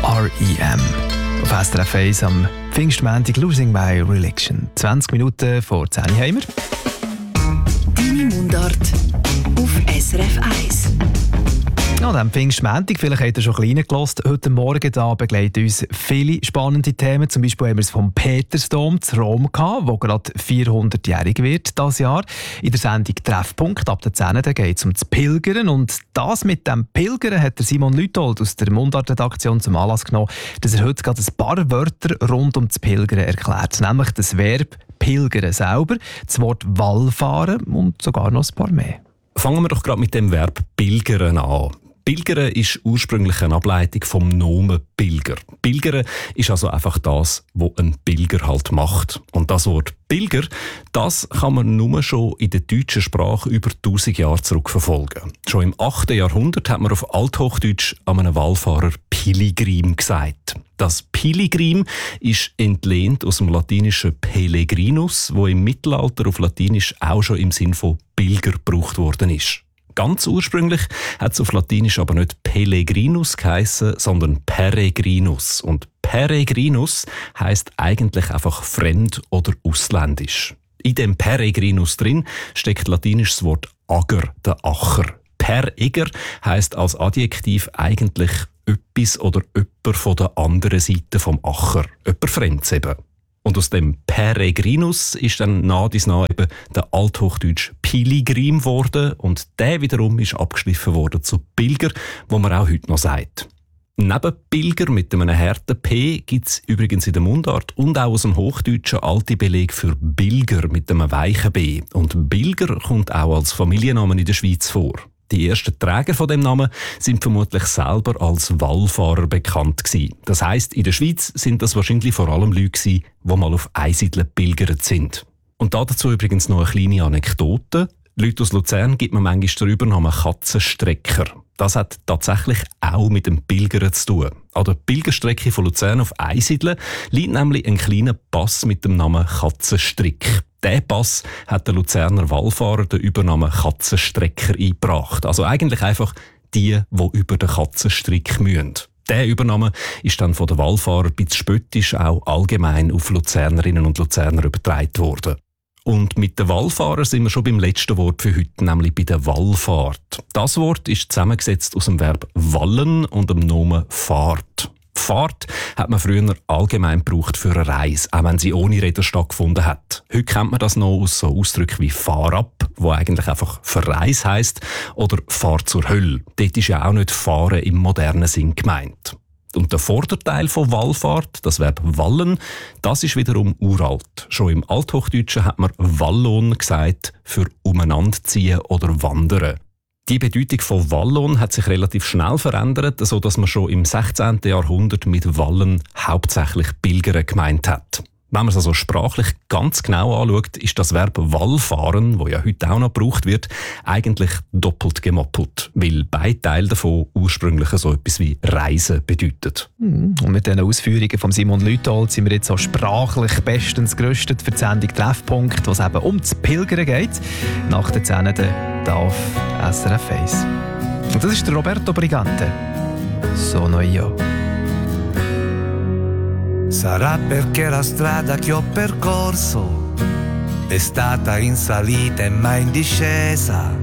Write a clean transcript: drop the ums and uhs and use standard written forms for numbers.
R.E.M. Auf SRF 1 am Pfingstmontag «Losing My Religion». 20 Minuten vor 10 Uhr haben wir. Deine Mundart auf SRF 1. Ja, am Pfingstmontag, vielleicht habt ihr schon klein gehört, heute Morgen da begleiten uns viele spannende Themen. Zum Beispiel haben wir es vom Petersdom zu Rom gehabt, wo gerade 400-jährig wird dieses Jahr. In der Sendung «Treffpunkt» ab der 10. geht es um das Pilgern. Und das mit dem Pilgern hat der Simon Lütold aus der Mundart-Redaktion zum Anlass genommen, dass er heute gerade ein paar Wörter rund um das Pilgern erklärt. Nämlich das Verb «pilgern» selber, das Wort «wallfahren» und sogar noch ein paar mehr. Fangen wir doch gerade mit dem Verb «pilgern» an. Pilgern ist ursprünglich eine Ableitung vom Nomen Pilger. Pilgern ist also einfach das, was ein Pilger halt macht. Und das Wort Pilger, das kann man nur schon in der deutschen Sprache über 1000 Jahre zurückverfolgen. Schon im 8. Jahrhundert hat man auf Althochdeutsch an einem Wallfahrer Pilgrim gesagt. Das Pilgrim ist entlehnt aus dem latinischen Pellegrinus, wo im Mittelalter auf Latinisch auch schon im Sinn von Pilger gebraucht worden ist. Ganz ursprünglich hat es auf Latinisch aber nicht Pellegrinus geheissen, sondern Peregrinus. Und Peregrinus heisst eigentlich einfach fremd oder ausländisch. In dem Peregrinus drin steckt latinisches Wort Ager, der Acher. Pereger heisst als Adjektiv eigentlich etwas oder jemand von der anderen Seite vom Acher. Jemand Fremdes eben. Und aus dem Peregrinus ist dann nah eben der Althochdeutsch Pilgrim geworden und der wiederum ist abgeschliffen worden zu Pilger, wo man auch heute noch sagt. Neben Pilger mit einem harten P gibt es übrigens in der Mundart und auch aus dem Hochdeutschen alte Beleg für Bilger mit einem weichen B. Und Bilger kommt auch als Familienname in der Schweiz vor. Die ersten Träger von dem Namen sind vermutlich selber als Wallfahrer bekannt gewesen. Das heisst, in der Schweiz sind das wahrscheinlich vor allem Leute gewesen, die mal auf Einsiedeln pilgert sind. Und dazu übrigens noch eine kleine Anekdote. Leute aus Luzern gibt man manchmal den Übernamen Katzenstrecker. Das hat tatsächlich auch mit dem Pilgern zu tun. An der Pilgerstrecke von Luzern auf Einsiedeln liegt nämlich ein kleiner Pass mit dem Namen Katzenstrick. Dieser Pass hat der Luzerner Wallfahrer den Übernamen Katzenstrecker eingebracht. Also eigentlich einfach die über den Katzenstrick müssen. Dieser Übername ist dann von den Wallfahrern ein bisschen spöttisch auch allgemein auf Luzernerinnen und Luzerner übertragen worden. Und mit den Wallfahrern sind wir schon beim letzten Wort für heute, nämlich bei der Wallfahrt. Das Wort ist zusammengesetzt aus dem Verb wallen und dem Nomen Fahrt. Fahrt hat man früher allgemein gebraucht für eine Reise, auch wenn sie ohne Räder stattgefunden hat. Heute kennt man das noch aus so Ausdrücken wie Fahrab, wo eigentlich einfach Verreise heisst, oder Fahr zur Hölle. Dort ist ja auch nicht Fahren im modernen Sinn gemeint. Und der Vorderteil von Wallfahrt, das Verb wallen, das ist wiederum uralt. Schon im Althochdeutschen hat man Wallon gesagt für umeinanderziehen oder wandern. Die Bedeutung von Wallon hat sich relativ schnell verändert, sodass man schon im 16. Jahrhundert mit Wallen hauptsächlich Pilgern gemeint hat. Wenn man es also sprachlich ganz genau anschaut, ist das Verb Wallfahren, das ja heute auch noch gebraucht wird, eigentlich doppelt gemoppelt, weil beide Teile davon ursprünglich so etwas wie Reisen bedeutet. Und mit diesen Ausführungen von Simon Lütold sind wir jetzt auch sprachlich bestens gerüstet für die Sendung «Treffpunkt», wo es eben um das Pilgern geht, nach der 10. hier auf SRF 1. Und das ist der Roberto Brigante. «Sono io». Sarà perché la strada che ho percorso è stata in salita e mai in discesa.